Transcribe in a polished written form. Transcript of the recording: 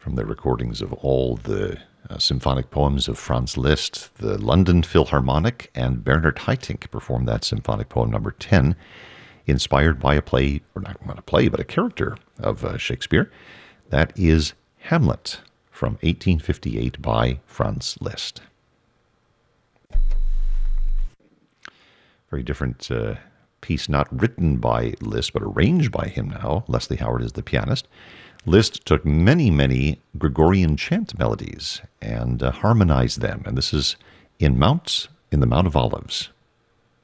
from the recordings of all the symphonic poems of Franz Liszt. The London Philharmonic and Bernard Haitink performed that symphonic poem number 10, inspired by a play, or not a play, but a character of Shakespeare. That is Hamlet from 1858 by Franz Liszt. Very different piece, not written by Liszt, but arranged by him now. Leslie Howard is the pianist. Liszt took many, many Gregorian chant melodies and harmonized them. And this is in the Mount of Olives.